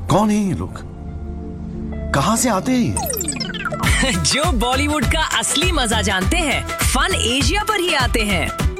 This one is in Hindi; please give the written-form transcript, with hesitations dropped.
कौन है ये लोग? कहाँ से आते हैं ये? जो बॉलीवुड का असली मजा जानते हैं, फन एशिया पर ही आते हैं।